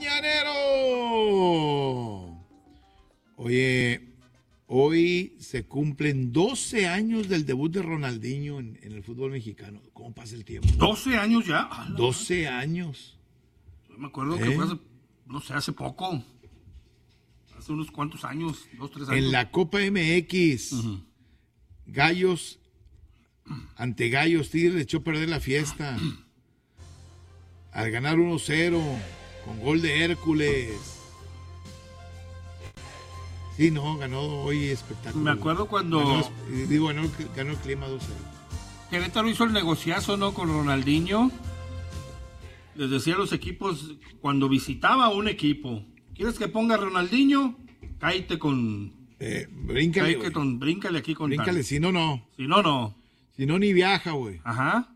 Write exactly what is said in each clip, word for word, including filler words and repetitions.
Mañanero. Oye, hoy se cumplen doce años del debut de Ronaldinho en, en el fútbol mexicano. ¿Cómo pasa el tiempo? ¿doce años ya? Ah, doce años. Yo me acuerdo ¿Eh? que fue hace, no sé, hace poco. Hace unos cuantos años, dos, tres años. En la Copa M X, uh-huh. Gallos ante Gallos, Tigres le echó a perder la fiesta. Al ganar uno cero, con gol de Hércules. Sí, no, ganó hoy espectáculo. Me acuerdo cuando... Ganó, digo, ganó, ganó el clima dos cero. Querétaro hizo el negociazo, ¿no? Con Ronaldinho. Les decía a los equipos, cuando visitaba un equipo, ¿quieres que ponga a Ronaldinho? Cállate con... Eh, bríncale, cállate con, bríncale aquí con Bríncale, tal. si no, no. Si no, no. Si no, ni viaja, güey. Ajá.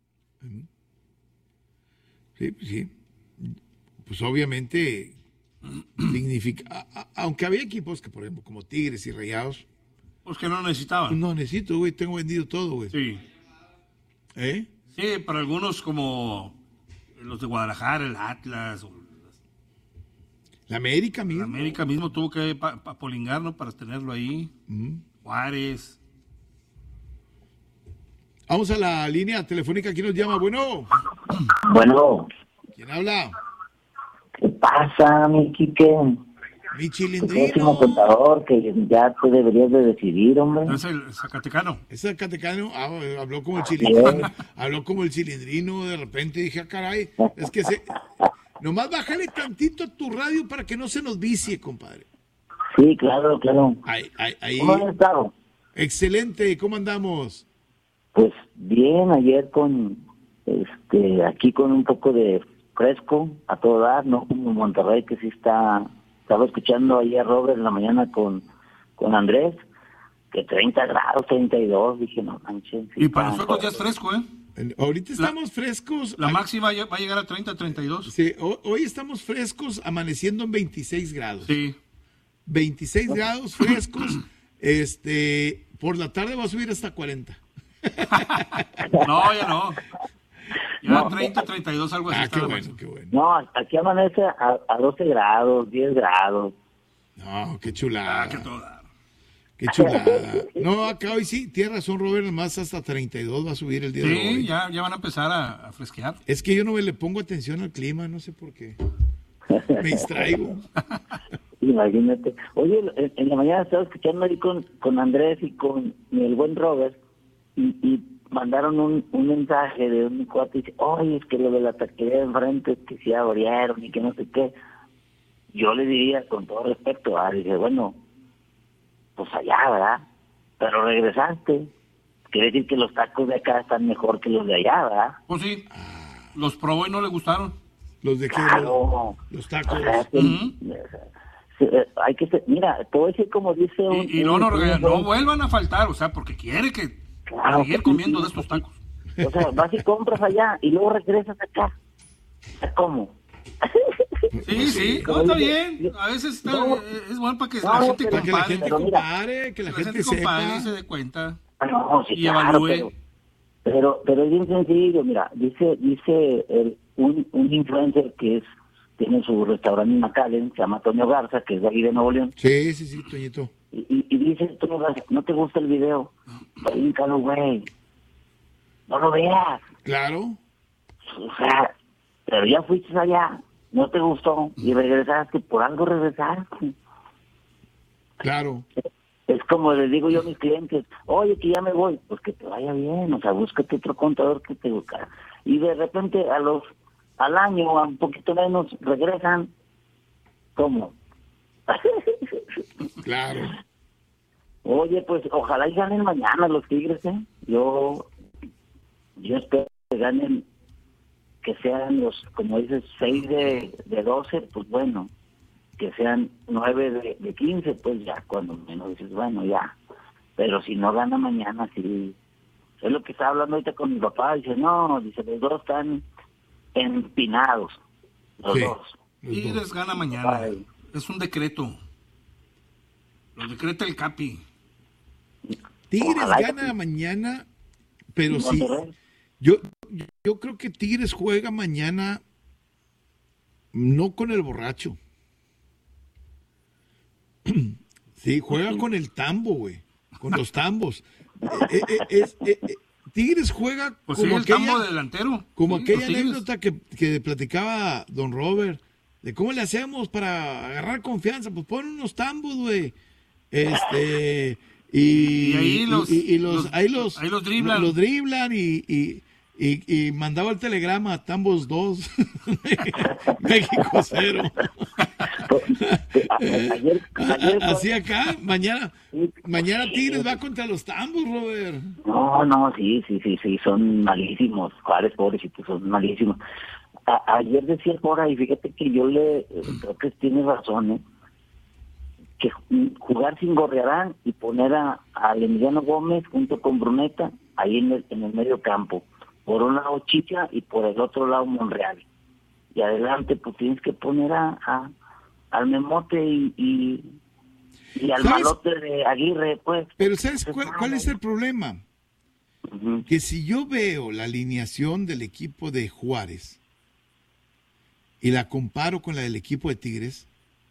Sí, sí. Pues obviamente significa... A, a, aunque había equipos que, por ejemplo, como Tigres y Rayados... Pues que no necesitaban. Pues no necesito, güey. Tengo vendido todo, güey. Sí. ¿Eh? Sí, para algunos como los de Guadalajara, el Atlas... O la América mismo. La América mismo tuvo que pa, pa polingar, ¿no? Para tenerlo ahí. Mm. Juárez. Vamos a la línea telefónica. ¿Quién nos llama? Bueno. Bueno. ¿Quién habla? ¿Qué pasa, mi Quique? Mi Chilindrino. El próximo contador que ya tú deberías de decidir, hombre. ¿No es el Zacatecano? ¿Es Zacatecano? Ah, habló como el Chilindrino. Habló como el Chilindrino. De repente dije, ah, caray. Es que se... Nomás bájale tantito a tu radio para que no se nos vicie, compadre. Sí, claro, claro. Ahí, ahí, ahí. ¿Cómo has estado? Excelente, ¿cómo andamos? Pues bien, ayer con, este, aquí con un poco de fresco, a todo dar, no como Monterrey, que sí está, estaba escuchando ayer Robert en la mañana con, con Andrés, que treinta grados, treinta y dos, dije, no manches. Sí, y para nosotros ya es fresco, ¿eh? Ahorita estamos la, frescos. La máxima va a llegar a treinta, treinta y dos. Sí, hoy estamos frescos, amaneciendo en veintiséis grados. Sí. veintiséis grados frescos. Este, por la tarde va a subir hasta cuarenta. No, ya no. Ya no. treinta, treinta y dos, algo así. Ah, qué bueno, qué bueno. No, aquí amanece a, a doce grados, diez grados. No, qué chulada. Ah, qué toda. Qué chulada. No, acá hoy sí, tienes razón, Robert, más hasta treinta y dos va a subir el día sí, de hoy. Sí, ya, ya van a empezar a, a fresquear. Es que yo no me le pongo atención al clima, no sé por qué. Me distraigo. Imagínate. Oye, en, en la mañana estaba escuchando ahí con, con Andrés y con el buen Robert y, y mandaron un, un mensaje de un cuate y dice, oye, es que lo de la taquería de enfrente, que sí abrieron y que no sé qué. Yo le diría, con todo respeto, ah, dije, bueno, pues allá, ¿verdad? Pero regresaste. Quiere decir que los tacos de acá están mejor que los de allá, ¿verdad? Pues sí, los probó y no le gustaron. ¿Los de qué? Claro. Los tacos. O sea, que, uh-huh. se, se, hay que ser, mira, te voy a decir como dice un... Y, y no, no, no, no vuelvan a faltar, o sea, porque quiere que claro, seguir comiendo sí, de estos tacos. O sea, vas y compras allá y luego regresas acá. ¿Cómo? Sí, sí, no, está bien. A veces está, no, es bueno para que no, la gente compare. Que la gente compare, que la, la gente, gente compare sepa. y se dé cuenta. No, sí, y claro, evalúe. Pero, pero, pero es bien sencillo, mira, dice dice el, un, un influencer que es tiene su restaurante en McAllen, se llama Toño Garza, que es de ahí de Nuevo León. Sí, sí, sí, Toñito. Y, y, y dice Toño Garza, ¿no te gusta el video? Bríncalo, güey. No lo veas. Claro. O sea, pero ya fuiste allá. No te gustó y regresaste, por algo regresaste. Claro. Es como les digo yo a mis clientes, oye, que ya me voy, pues que te vaya bien, o sea, búscate otro contador que te busque. Y de repente a los, al año, a un poquito menos, regresan, ¿cómo? Claro. Oye, pues ojalá y ganen mañana los Tigres, ¿eh? Yo, yo espero que ganen, que sean los, como dices, seis de, de doce, pues bueno, que sean nueve de, de quince, pues ya, cuando menos dices, bueno, ya. Pero si no gana mañana, sí. Es lo que estaba hablando ahorita con mi papá, dice, no, dice, los dos están empinados, los sí, dos. Tigres gana mañana, Ay. Es un decreto. Lo decreta el Capi. Tigres Ojalá gana que... mañana, pero sí. Yo, yo creo que Tigres juega mañana No con el borracho. Sí, juega con el tambo, güey. Con los tambos. Eh, eh, es, eh, eh, Tigres juega pues como sí, el aquella, tambo delantero. como Sí, aquella los Tigres. anécdota que, que platicaba don Robert, de cómo le hacemos para agarrar confianza. Pues ponen unos tambos, güey. Este, y, Y ahí los- y- y los, los- ahí los, ahí los driblan. los driblan y, y, y, y mandaba el telegrama a Tambos dos, México cero. Ayer, ayer Así acá, mañana, mañana Tigres va contra los Tambos, Robert. No, no, sí, sí, sí, sí, son malísimos. Juárez, pobrecitos, son malísimos. A- ayer decía Cora, y fíjate que yo le, eh, creo que tiene razón, ¿eh? Que ju- jugar sin Gorriarán y poner a, a Emiliano Gómez junto con Bruneta ahí en el, en el medio campo. Por un lado Chicha y por el otro lado Monreal. Y adelante, pues tienes que poner a, a al Memote y, y, y al ¿Sabes? malote de Aguirre, pues. Pero ¿sabes cuál, cuál es el problema? Ujú. Que si yo veo la alineación del equipo de Juárez y la comparo con la del equipo de Tigres,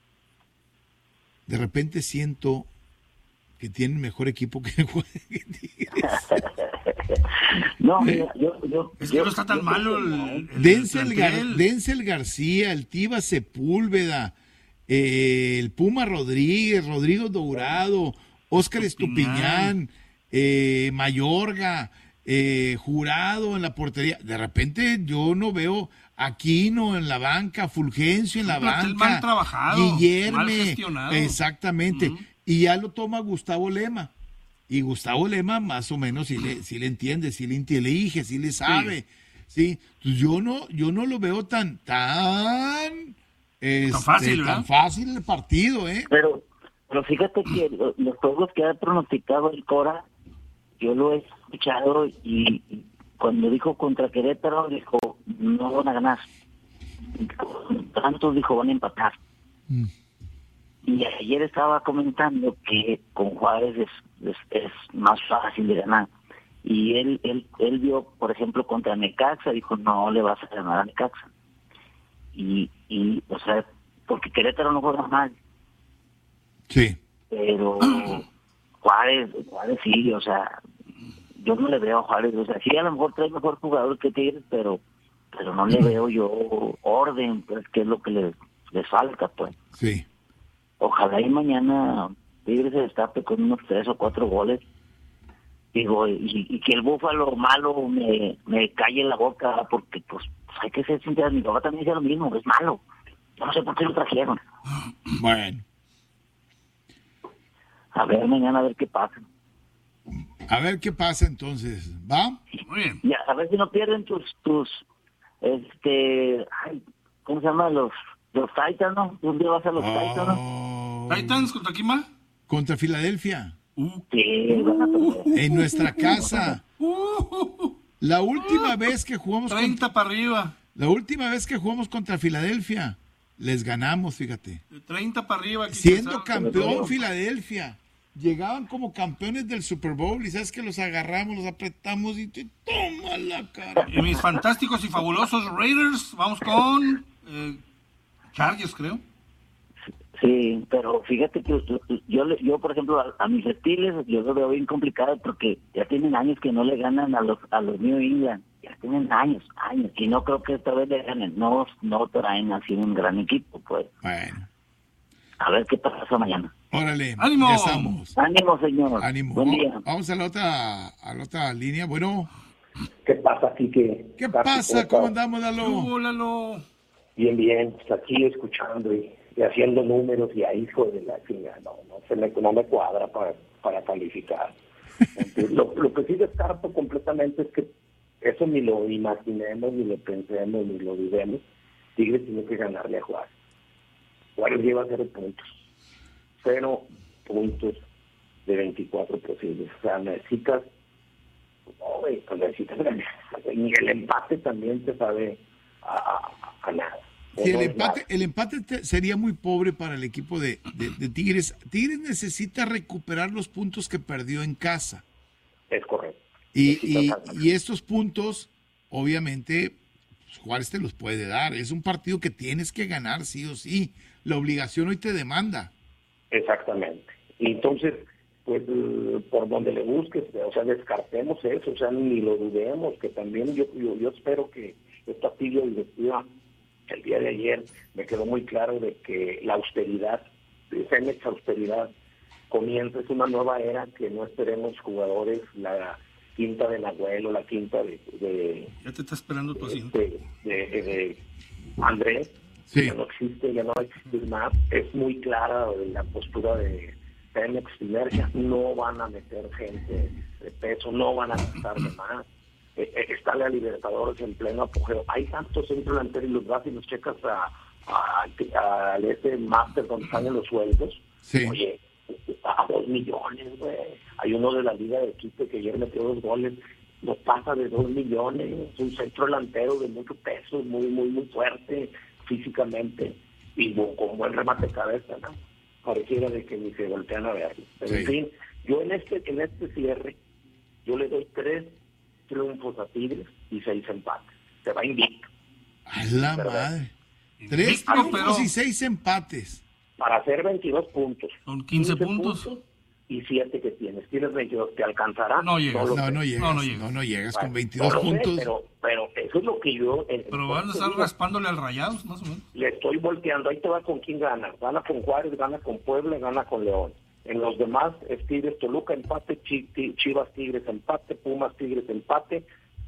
de repente siento que tienen mejor equipo que Juárez que Tigres. No, mira, yo, yo, Es que yo- no está tan yo malo creo que el, no. el Denzel, Gar- plantel. Denzel García, el Tiva Sepúlveda, eh, el Puma Rodríguez, Rodrigo Dourado, Óscar Estupiñán, eh, Mayorga, eh, Jurado en la portería. De repente yo no veo Aquino en la banca, Fulgencio en la Un plantel banca, mal trabajado, mal Guillerme, gestionado. exactamente. Ujú. Y ya lo toma Gustavo Lema. Y Gustavo Lema más o menos sí le, sí le entiende, sí le intelige, sí le sabe. Sí, Entonces, yo no, yo no lo veo tan, tan, este, fácil, ¿verdad? tan fácil el partido, ¿eh? Pero, pero fíjate que lo- los juegos que ha pronosticado el Cora, yo lo he escuchado y, y cuando dijo contra Querétaro, dijo, no van a ganar. Tantos dijo, van a empatar. Mm. Y ayer estaba comentando que con Juárez es, es, es más fácil de ganar. Y él, él, él vio, por ejemplo, contra Necaxa, dijo, no le vas a ganar a Necaxa. Y, y, o sea, porque Querétaro no juega mal, Sí. pero Juárez, Juárez sí, o sea, yo no le veo a Juárez, o sea, sí a lo mejor trae mejor jugador que Tigres, pero pero no le veo yo orden, pues, que es lo que les, les falta, pues. Sí. Ojalá y mañana Tigres se destape con unos tres o cuatro goles. Digo, y, y que el Búfalo malo me, me calle la boca, porque pues hay que ser sinceros, mi papá también dice lo mismo, es malo. Yo no sé por qué lo trajeron. Bueno. A ver mañana a ver qué pasa. A ver qué pasa entonces. ¿Va? Muy bien. Y a, a ver si no pierden tus, tus, este, ay, ¿cómo se llama? Los, los Titans, ¿no? Un día vas a los Titans, ¿no? Oh, Titans contra quién va? contra Filadelfia. Uh, Sí, van a perder. En nuestra casa. uh, La última vez que jugamos contra, treinta para arriba. la última vez que jugamos contra Filadelfia, les ganamos, fíjate. De treinta para arriba. aquí Siendo empezaron. campeón Filadelfia. Llegaban como campeones del Super Bowl y sabes que los agarramos, los apretamos y te toma la cara. Y mis fantásticos y fabulosos Raiders, vamos con eh, Chargers, creo. Sí, pero fíjate que yo, yo, yo por ejemplo, a, a mis estiles, yo lo veo bien complicado porque ya tienen años que no le ganan a los a los New England. Ya tienen años, años. Y no creo que esta vez le ganen. No, no traen así un gran equipo, pues. Bueno, A ver qué pasa mañana. órale, ¡Ánimo! ya estamos. Ánimo, señor. Ánimo. Buen día. Vamos a la otra, a la otra línea. Bueno, ¿Qué pasa aquí? ¿Qué, ¿qué pasa? ¿Cómo andamos, Lalo? Uh, Lalo. Bien, bien, pues aquí escuchando y, y haciendo números y ahí hijo de la chinga, no, no, se me, no me cuadra para, para calificar. Entonces, lo, lo que sí descarto completamente es que eso ni lo imaginemos, ni lo pensemos, ni lo dudemos. Tigres tiene que ganarle a Juárez. Juárez lleva cero puntos. Cero puntos de veinticuatro posibles. O sea, necesitas, no, güey, pues necesitas ganar. Y el empate también te sabe a, a, a nada. Si el No es empate, nada. el empate te- sería muy pobre para el equipo de, de- de Tigres. Tigres necesita recuperar los puntos que perdió en casa. Es correcto. Y, Necesitas y, ganar. y estos puntos, obviamente, pues Juárez te los puede dar. Es un partido que tienes que ganar sí o sí. La obligación hoy te demanda. Exactamente. Y entonces, pues por donde le busques, o sea, descartemos eso, o sea, ni lo dudemos, que también yo yo, yo espero que esta tibia directiva el día de ayer me quedó muy claro de que la austeridad, esa austeridad comienza, es una nueva era, que no esperemos jugadores la quinta del abuelo, la quinta de, de ya te está esperando tu asiento. De, de, de, de Andrés, sí. Ya no existe, ya no existe más, es muy clara la postura de Pemex y Merca, no van a meter gente de peso, no van a gastar de más. Eh, eh, está la Libertadores en pleno apogeo, hay tantos centros delanteros y los vas y los checas a, a, a, a este máster donde están los sueldos, sí. Oye, a dos millones, güey. Hay uno de la Liga de Quito que ayer metió dos goles, no pasa de dos millones, un centro delantero de mucho peso, muy, muy, muy fuerte físicamente y con buen remate de cabeza, ¿no? Pareciera de que ni se voltean a verlo. Pero sí. En fin, yo en este, en este cierre, yo le doy tres triunfos a Tigres y seis empates. Se va invicto. A la ¿verdad? madre. Tres Invicto, triunfos pero- y seis empates. Para hacer veintidós puntos. Son quince puntos. Y siete que tienes. Tienes veintidós. ¿Te alcanzará? No llegas. lo No, sé. no llegas. No, No, no no llegas. llegas. Bueno, Con veintidós no lo sé, puntos. pero, pero eso es lo que yo... en- Pero van a entonces, estar digo, raspándole al Rayados, más o menos. le estoy volteando. Ahí te va con quién gana. Gana con Juárez, gana con Puebla, gana con León. En los demás es Tigres, Toluca, empate, Chi- Ti- Chivas, Tigres, empate, Pumas, Tigres, empate,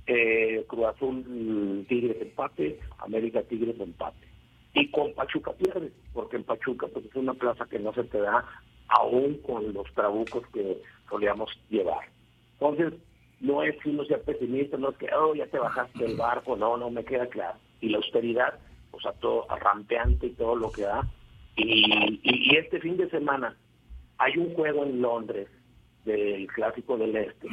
eh, Cruz Azul, Tigres, empate, América, Tigres, empate. Y con Pachuca pierde, porque en Pachuca pues es una plaza que no se te da aún con los trabucos que solíamos llevar. Entonces, no es que uno sea pesimista, no es que, oh, ya te bajaste del barco, no, no me queda claro. Y la austeridad, o sea, todo rampeante y todo lo que da. Y, y, y este fin de semana hay un juego en Londres del Clásico del Este,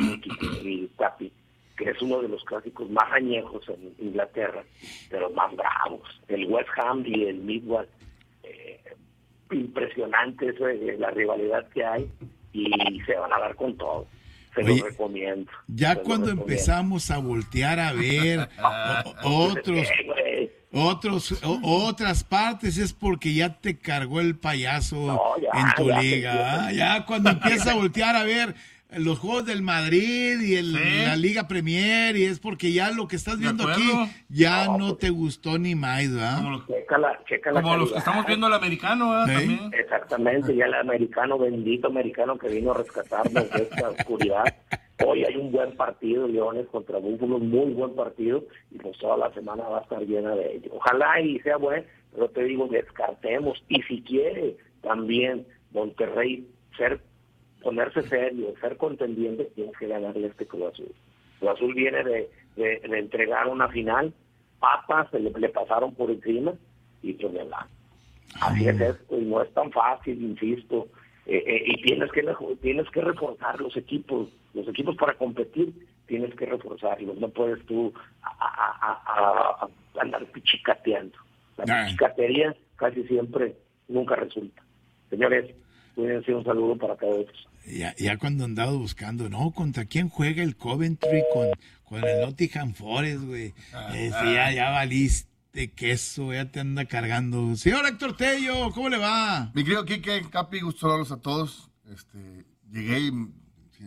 y Capi, que es uno de los clásicos más añejos en Inglaterra, de los más bravos. El West Ham y el Midwest, eh, impresionante eso, eh, la rivalidad que hay, y se van a dar con todo. Se Oye, los recomiendo. Ya se los cuando recomiendo. empezamos a voltear a ver o- o- otros, Eh, güey, otros, o- otras partes es porque ya te cargó el payaso No, ya, en tu ya, liga. ya. ¿ah? Ya cuando empiezas a voltear a ver los juegos del Madrid y el, Sí. la Liga Premier, y es porque ya lo que estás De viendo aquí acuerdo. ya No, no pues- te gustó ni más, ¿verdad? Como, lo- checa la, checa la como los que calidad. estamos viendo el americano, ¿verdad? Sí. También. Exactamente, ya el americano, bendito americano que vino a rescatarnos de esta oscuridad. Hoy hay un buen partido, Leones contra Búfalos, muy buen partido, y pues toda la semana va a estar llena de ello. Ojalá y sea bueno, pero te digo, descartemos, y si quiere también Monterrey ser, ponerse serio, ser contendiente, tiene que ganarle este Cruz Azul. Cruz Azul viene de, de, de entregar una final, papas se le, le pasaron por encima, y pues le van. Así es esto, y no es tan fácil, insisto. Eh, eh, y tienes que mejor- tienes que reforzar los equipos, los equipos para competir, tienes que reforzarlos, no puedes tú a, a- a- a- a andar pichicateando. La Nah. pichicatería casi siempre nunca resulta. Señores, cuídense, un saludo para todos. Ya, ya cuando andaba buscando, ¿no? ¿Contra quién juega el Coventry con, con el Nottingham Forest, güey? Ese, ya, ya valiste queso, ya te anda cargando. Señor Héctor Tello, ¿cómo le va? Mi querido Kike, Capi, gusto saludarlos a todos. Este, llegué y sí,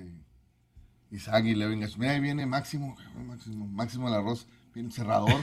Isaac y Levin, mira, ahí viene Máximo, Máximo, Máximo el arroz, bien cerrador.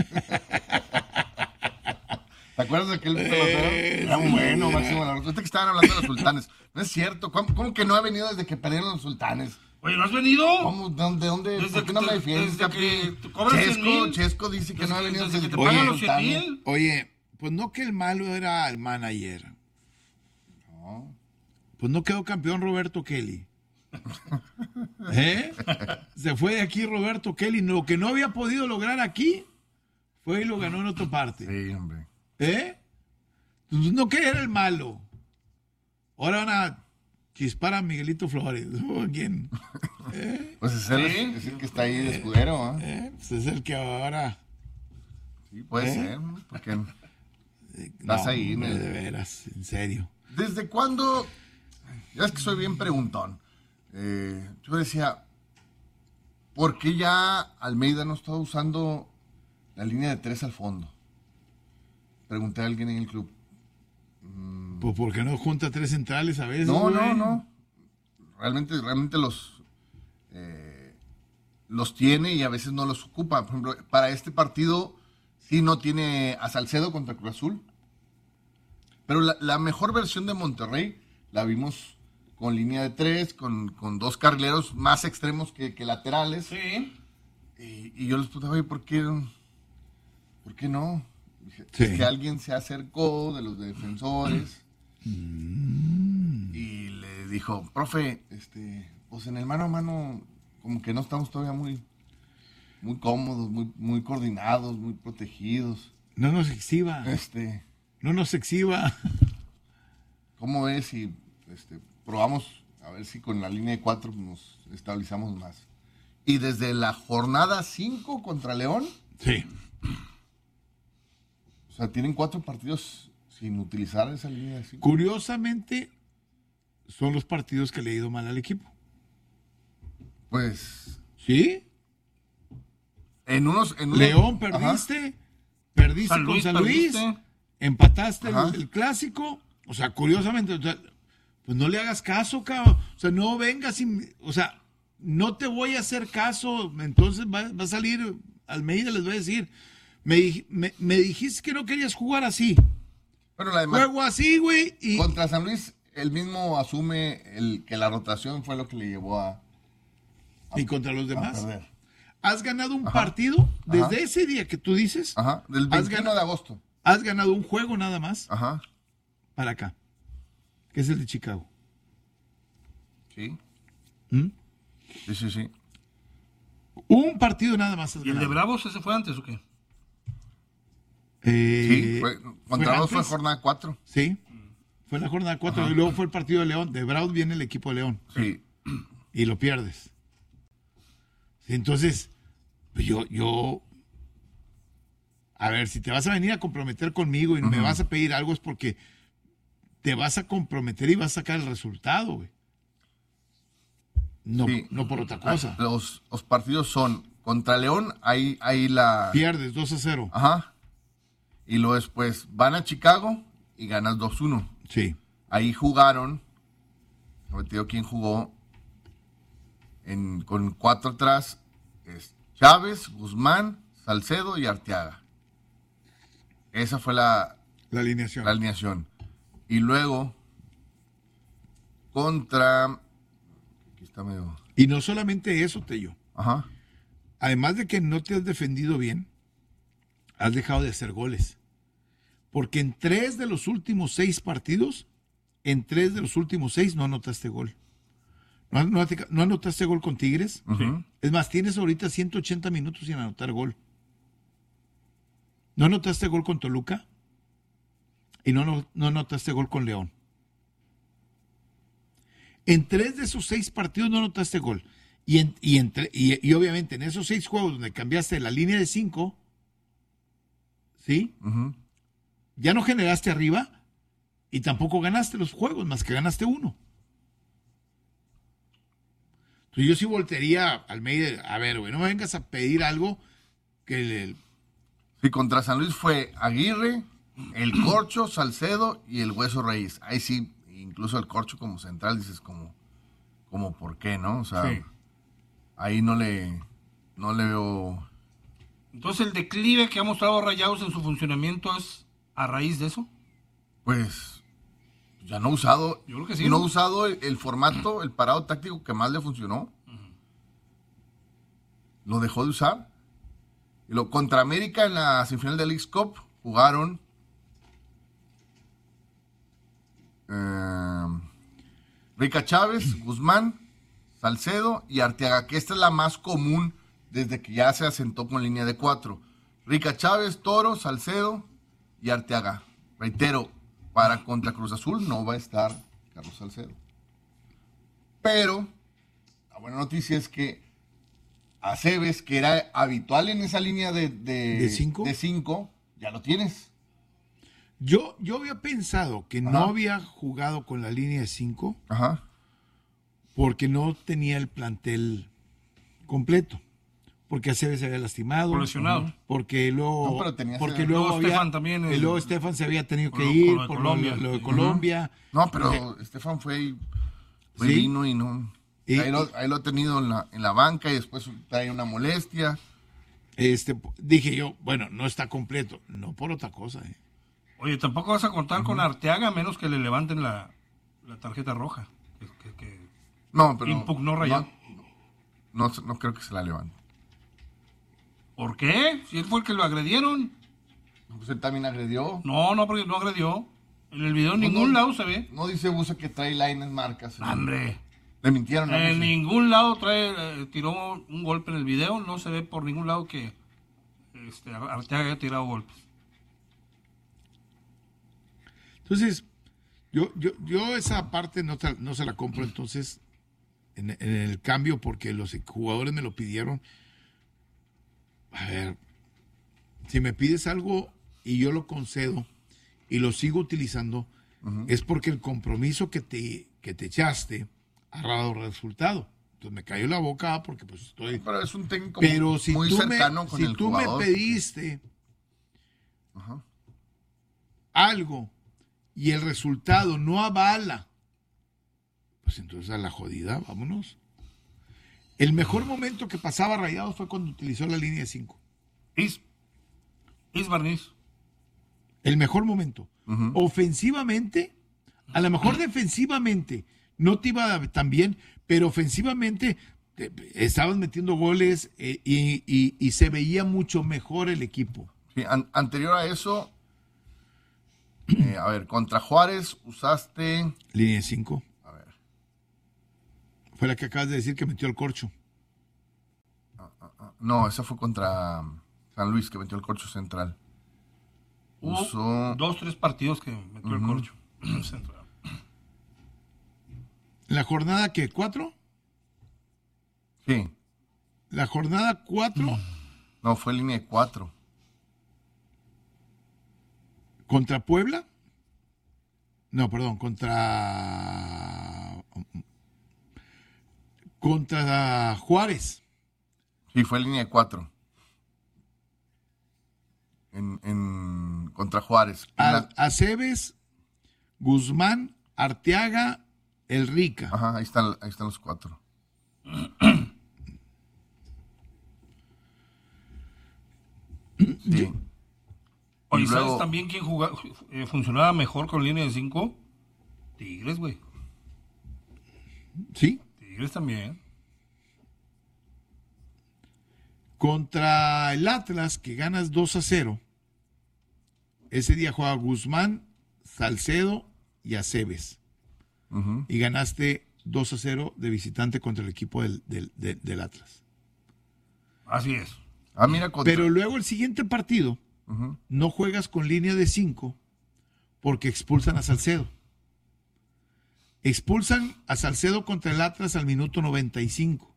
¿Te acuerdas de aquel pelotero? Era muy bueno, Máximo el arroz. Ahorita que estaban hablando de los sultanes. No es cierto, ¿cómo, cómo que no ha venido desde que perdieron los sultanes? Oye, ¿no has venido? ¿Cómo? ¿De dónde? dónde? Desde ¿Por qué que no te- me defiendes, desde Capi? que te cobran cien Chesco, mil. Chesco dice que Desde no ha que- venido desde desde que te que pagan Oye, los cien mil. Oye, pues no que el malo era el manager. No. Pues no quedó campeón Roberto Kelly. ¿Eh? Se fue de aquí Roberto Kelly. Lo que no había podido lograr aquí fue y lo ganó en otra parte. Sí, hombre. ¿Eh? Pues no que era el malo. Ahora van a chispar a Miguelito Flores. ¿O a quién? ¿Eh? Pues es el, Sí. es el que está ahí de escudero, ¿ah? ¿Eh? Pues es el que ahora... Sí, puede ¿Eh? ser, ¿no? Porque eh, Vas no, ahí, hombre, ¿no? de veras, en serio. ¿desde cuándo? Ya es que soy bien preguntón. Eh, yo decía, ¿por qué ya Almeida no está usando la línea de tres al fondo. Pregunté a alguien en el club. Mm, Pues ¿por qué no junta tres centrales a veces? no, güey? no, no. Realmente, realmente los, eh, los tiene y a veces no los ocupa. Por ejemplo, para este partido sí no tiene a Salcedo contra Cruz Azul. Pero la, la mejor versión de Monterrey la vimos con línea de tres, con, con dos carrileros más extremos que, que laterales. Sí. Y, y yo les preguntaba, oye, ¿por qué, ¿por qué no? Dije, Sí. es que alguien se acercó de los defensores y le dijo, profe, este, pues en el mano a mano como que no estamos todavía muy, muy cómodos, muy, muy coordinados, muy protegidos. No nos exhiba. Este, No nos exhiba. ¿cómo ves si este, probamos a ver si con la línea de cuatro nos estabilizamos más? Y desde la jornada cinco contra León, Sí. o sea, tienen cuatro partidos sin utilizar esa línea de cinco. Curiosamente, son los partidos que le ha ido mal al equipo. Pues ¿Sí? en unos... En unos León, ajá. perdiste. Perdiste San con Luis, San Luis. perdiste. Empataste el, Ajá. el clásico. O sea, curiosamente, o sea, pues no le hagas caso, cabrón. O sea, no vengas y... O sea, no te voy a hacer caso. Entonces va, va a salir Almeida, les voy a decir. Me, dij- me, me dijiste que no querías jugar así. Bueno, la demás, Juego así, güey. Y, contra San Luis, él mismo asume el, que la rotación fue lo que le llevó a, y contra los a demás. perder. Has ganado un Ajá. partido desde Ajá. ese día que tú dices. Ajá, del Has veintiuno ganado- de agosto. Has ganado un juego nada más Ajá, para acá, que es el de Chicago. sí. ¿Mm? Sí, sí, sí. Un partido nada más has ¿Y el de ganado. Bravos ese fue antes o qué? Eh, Sí, fue, contra ¿fue dos fue antes? jornada cuatro. Sí, fue la jornada cuatro y luego fue el partido de León. De Braud viene el equipo de León Sí. y lo pierdes. Entonces, pues yo, yo, a ver, si te vas a venir a comprometer conmigo y me vas a pedir algo es porque te vas a comprometer y vas a sacar el resultado, güey. No, Sí. no por otra cosa. Los, los partidos son contra León, ahí, ahí la... Pierdes dos a cero. Ajá. Y luego después van a Chicago y ganas dos uno. Sí. Ahí jugaron, no te digo quién jugó, en, con cuatro atrás, es Chávez, Guzmán, Salcedo y Arteaga. Esa fue la, La alineación. la alineación. Y luego, contra... Aquí está medio... Y no solamente eso, Tello. Ajá. Además de que no te has defendido bien, has dejado de hacer goles. Porque en tres de los últimos seis partidos, en tres de los últimos seis no anotaste gol. ¿No, no, no anotaste gol con Tigres? Ujú. Es más, tienes ahorita ciento ochenta minutos sin anotar gol. ¿No anotaste gol con Toluca? Y no, no, no anotaste gol con León. En tres de esos seis partidos no anotaste gol. Y, en, y, entre, y, y obviamente en esos seis juegos donde cambiaste la línea de cinco, ¿sí? Ujú. Ya no generaste arriba y tampoco ganaste los juegos, más que ganaste uno. Entonces yo sí voltearía a Almeida, a ver, güey, no me vengas a pedir algo que le... Sí, contra San Luis fue Aguirre, el Corcho, Salcedo y el Hueso Reyes. Ahí sí, incluso el Corcho como central, dices como, como ¿por qué, no? O sea, Sí. ahí no le, no le veo... Entonces el declive que ha mostrado Rayados en su funcionamiento es a raíz de eso. Pues ya no ha usado, Yo creo que sí, no ¿no? ha usado el, el formato, el parado táctico que más le funcionó. Lo dejó de usar. Y lo contra América en la semifinal del Leagues Cup jugaron eh, Rica Chávez, Guzmán, Salcedo y Arteaga, que esta es la más común desde que ya se asentó con línea de cuatro. Rica Chávez, Toro, Salcedo y Arteaga. Reitero, para contra Cruz Azul no va a estar Carlos Salcedo. Pero la buena noticia es que Aceves, que era habitual en esa línea de, de, ¿De cinco? de cinco, ya lo tienes. Yo, yo había pensado que no Ajá. había jugado con la línea de cinco Ajá. porque no tenía el plantel completo. porque Aceves se había lastimado, lesionado. porque luego, No, pero tenía porque ese- luego luego había- Estefan también, y luego el- Estefan se había tenido que con lo- ir con lo de por Colombia. lo, lo de Ujú. Colombia. No, pero Estefan fue y, fue y Sí. vino y no. Y- ahí, lo, ahí lo he tenido en la, en la banca y después trae una molestia. Este, dije yo, bueno, no está completo, no por otra cosa. ¿eh? Oye, tampoco vas a contar con Arteaga a menos que le levanten la, la tarjeta roja. Que, que- que No, pero. impugnó Rayado. No, no, no creo que se la levante. ¿Por qué? Si él fue el que lo agredieron. Pues él también agredió. No, no, porque no agredió. En el video en No, ningún no. lado se ve. No dice Busa que trae lines marcas. Hombre. Le mintieron. ¿no? En Sí. ningún lado trae, eh, tiró un golpe en el video. No se ve por ningún lado que este, Arteaga haya tirado golpes. Entonces, yo, yo, yo esa parte no, te- no se la compro entonces en, en el cambio porque los jugadores me lo pidieron. A ver, si me pides algo y yo lo concedo y lo sigo utilizando, es porque el compromiso que te, que te echaste ha dado resultado. Entonces me cayó la boca porque pues estoy... Pero es un técnico Pero si muy tú, cercano me, con si el tú me jugador. pediste Ajá. algo y el resultado no avala, pues entonces a la jodida, vámonos. El mejor momento que pasaba Rayados fue cuando utilizó la línea de cinco. Is, Is Barniz. El mejor momento. Ujú. Ofensivamente, a lo mejor defensivamente no te iba tan bien, pero ofensivamente eh, estaban metiendo goles eh, y, y- y se veía mucho mejor el equipo. Sí, an- anterior a eso, eh, a ver, contra Juárez usaste. Línea de cinco. A ver, Fue la que acabas de decir que metió el corcho. no, esa fue contra San Luis que metió el corcho central. Hubo Usó. dos, tres partidos que metió el corcho. Central. ¿La jornada qué? ¿Cuatro? Sí, La jornada cuatro no, fue línea de cuatro. contra Puebla. No, perdón, contra. Contra Juárez. Sí, fue línea de cuatro. En, en, contra Juárez. En A- la- Aceves, Guzmán, Arteaga, El Rica. Ajá, ahí están, ahí están los cuatro. Sí. Oye, Y ¿sabes luego- también quién jugaba, eh, funcionaba mejor con línea de cinco? Tigres, güey. Sí. Tigres también. Contra el Atlas, que ganas dos a cero. Ese día juega Guzmán, Salcedo y Aceves. Ujú. Y ganaste dos a cero de visitante contra el equipo del, del- del- del Atlas. Así es. Ah, mira, contra. Pero luego el siguiente partido Ujú. no juegas con línea de cinco porque expulsan a Salcedo. Expulsan a Salcedo contra el Atlas al minuto noventa y cinco.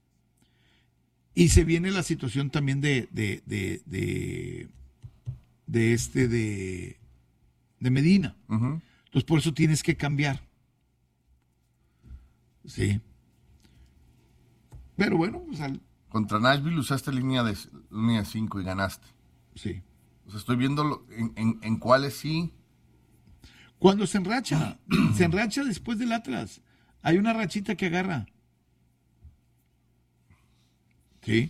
Y se viene la situación también de, de, de, de, de este de, de Medina. Ujú. Entonces por eso tienes que cambiar. Sí. Pero bueno, pues al- Contra Nashville usaste línea de línea de cinco y ganaste. sí. O sea, estoy viendo lo- en, en, en cuáles sí. Cuando se enracha, se enracha después del Atlas. Hay una rachita que agarra. Sí.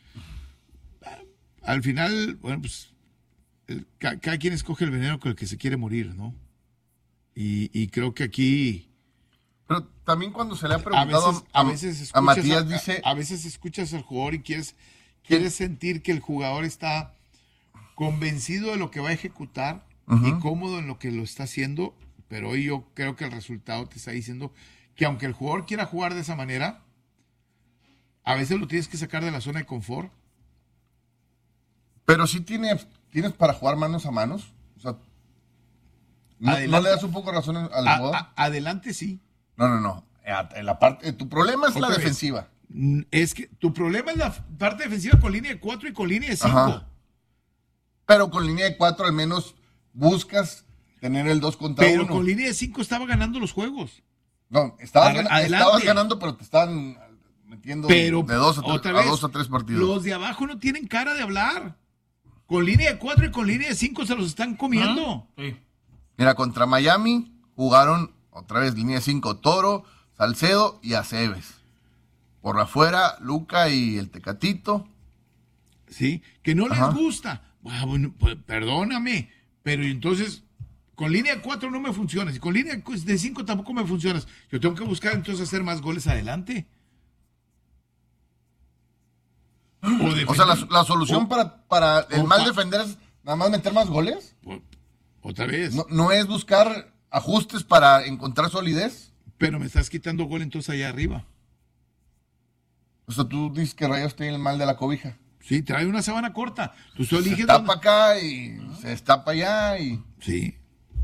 Al final, bueno, pues el- ca- cada quien escoge el veneno con el que se quiere morir, ¿no? Y, y creo que aquí Pero también cuando se le ha a preguntado veces, a, a veces a escuchas Matías, a- dice, a veces escuchas al jugador y quieres, quieres sentir que el jugador está convencido de lo que va a ejecutar y cómodo en lo que lo está haciendo, pero hoy yo creo que el resultado te está diciendo que aunque el jugador quiera jugar de esa manera, a veces lo tienes que sacar de la zona de confort. pero sí tienes, tienes para jugar manos a manos. O sea, ¿no, Adelante. ¿no le das un poco razón al A- jugador? a- adelante sí. No, no, no. A- En la parte, tu problema es la Otra vez. defensiva. Mm, Es que tu problema es la parte defensiva con línea de cuatro y con línea de cinco. Ajá. Pero con línea de cuatro al menos buscas tener el dos contra Pero uno. con línea de cinco estaba ganando los juegos. No, estabas, Ad- gana- adelante. estabas ganando, pero te estaban metiendo Pero de dos a, otra tres, vez, a dos a tres partidos. Los de abajo no tienen cara de hablar. Con línea de cuatro y con línea de cinco se los están comiendo. Sí. Mira, contra Miami jugaron otra vez línea de cinco, Toro, Salcedo y Aceves. Por afuera, Luca y el Tecatito. Sí, que no Ajá. les gusta. Ah, bueno, pues, perdóname, pero entonces con línea de cuatro no me funciona. Si con línea de cinco tampoco me funciona. Yo tengo que buscar entonces hacer más goles adelante. O, O sea, la, la solución o- para, para el o mal pa- defender es nada más meter más goles. o- Otra vez. No, no es buscar ajustes para encontrar solidez. Pero me estás quitando gol entonces allá arriba. O sea, tú dices que Rayos tiene el mal de la cobija. Sí, trae una sábana corta. Tú solo Se eliges tapa dónde- acá y se destapa allá y... Sí.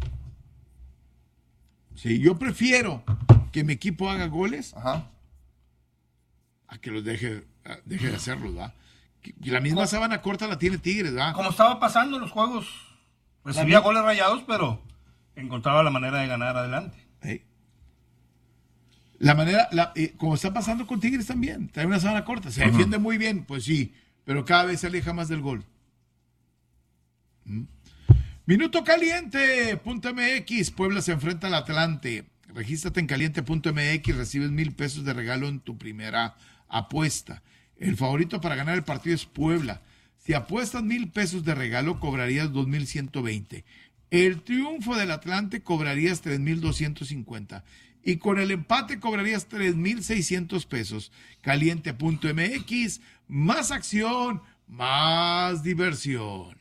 Sí, yo prefiero que mi equipo haga goles Ajá. a que los deje, a- deje de hacerlos, ¿va? Que- que la misma sábana corta la tiene Tigres, ¿va? Como estaba pasando en los juegos, recibía goles rayados, pero encontraba la manera de ganar adelante. Ey. La manera, la, eh, como está pasando con Tigres también, trae una sábana corta, se defiende muy bien, pues sí, pero cada vez se aleja más del gol. ¿Mm? Minuto caliente, punto M X, Puebla se enfrenta al Atlante. Regístrate en caliente punto M X, recibes mil pesos de regalo en tu primera apuesta. El favorito para ganar el partido es Puebla. Si apuestas mil pesos de regalo, cobrarías dos mil ciento veinte. El triunfo del Atlante cobrarías tres mil doscientos cincuenta. Y con el empate cobrarías tres mil seiscientos pesos. Caliente punto M X, más acción, más diversión.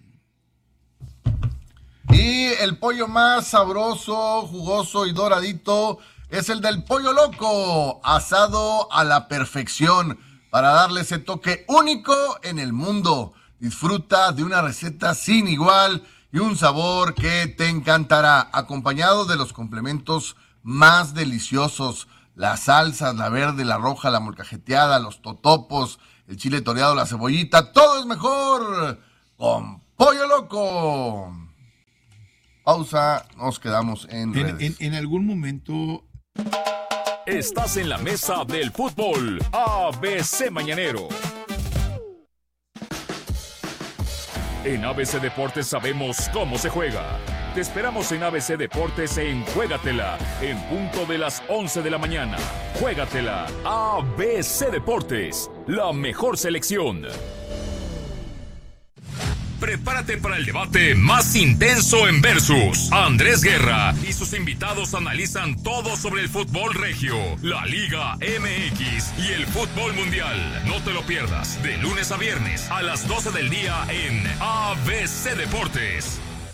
Y el pollo más sabroso, jugoso y doradito es el del Pollo Loco, asado a la perfección para darle ese toque único en el mundo. Disfruta de una receta sin igual y un sabor que te encantará, acompañado de los complementos más deliciosos, las salsas, la verde, la roja, la molcajeteada, los totopos, el chile toreado, la cebollita, todo es mejor con Pollo Loco. Pausa, nos quedamos en En, redes. en- en algún momento, Estás en la mesa del fútbol A B C Mañanero. En A B C Deportes sabemos cómo se juega. Te esperamos en A B C Deportes en Juégatela, en punto de las once de la mañana. Juégatela, A B C Deportes, la mejor selección. Prepárate para el debate más intenso en Versus. Andrés Guerra y sus invitados analizan todo sobre el fútbol regio, la Liga M X y el fútbol mundial. No te lo pierdas, de lunes a viernes a las doce del día en A B C Deportes.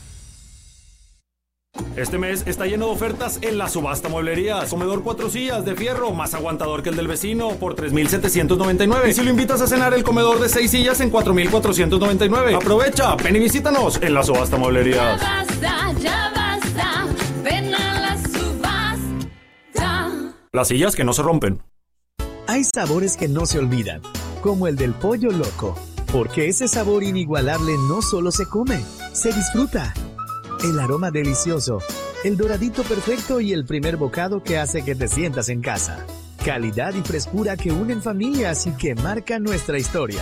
Este mes está lleno de ofertas en la subasta mueblerías. Comedor cuatro sillas de fierro, más aguantador que el del vecino, por tres mil setecientos noventa y nueve. Y si lo invitas a cenar, el comedor de seis sillas en cuatro mil cuatrocientos noventa y nueve. Aprovecha, ven y visítanos en la subasta mueblerías. Ya basta, ya basta, ven a la subasta. Las sillas que no se rompen. Hay sabores que no se olvidan, como el del Pollo Loco, porque ese sabor inigualable no solo se come, se disfruta. El aroma delicioso, el doradito perfecto y el primer bocado que hace que te sientas en casa. Calidad y frescura que unen familias y que marcan nuestra historia.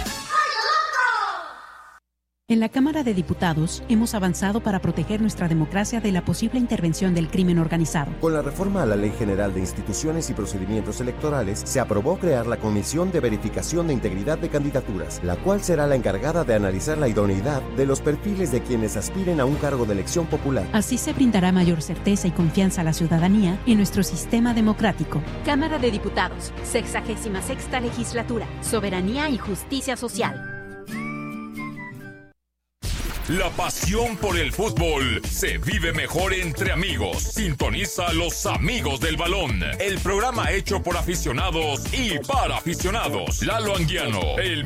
En la Cámara de Diputados hemos avanzado para proteger nuestra democracia de la posible intervención del crimen organizado. Con la reforma a la Ley General de Instituciones y Procedimientos Electorales, se aprobó crear la Comisión de Verificación de Integridad de Candidaturas, la cual será la encargada de analizar la idoneidad de los perfiles de quienes aspiren a un cargo de elección popular. Así se brindará mayor certeza y confianza a la ciudadanía en nuestro sistema democrático. Cámara de Diputados, sexagésima sexta legislatura, soberanía y justicia social. La pasión por el fútbol se vive mejor entre amigos. Sintoniza a Los Amigos del Balón, el programa hecho por aficionados y para aficionados. Lalo Anguiano, el